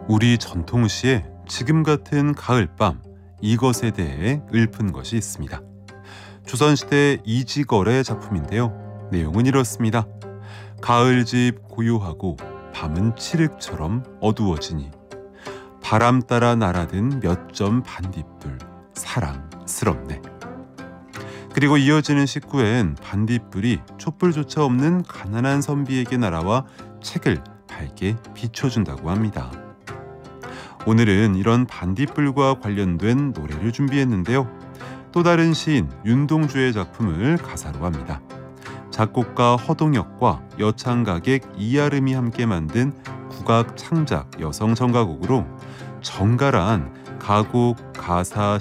우리 전통시에 지금 같은 가을밤, 이것에 대해 읊은 것이 있습니다. 조선시대 이지걸의 작품인데요. 내용은 이렇습니다. 가을집 고요하고 밤은 칠흑처럼 어두워지니 바람 따라 날아든 몇 점 반딧불 사랑스럽네. 그리고 이어지는 식구엔 반딧불이 촛불조차 없는 가난한 선비에게 날아와 책을 밝게 비춰준다고 합니다. 오늘은 이런 반딧불과 관련된 노래를 준비했는데요. 또 다른 시인 윤동주의 작품을 가사로 합니다. 작곡가 허동혁과 여창가객 이아름이 함께 만든 국악 창작 여성 정가곡으로 정갈한 가곡, 가사,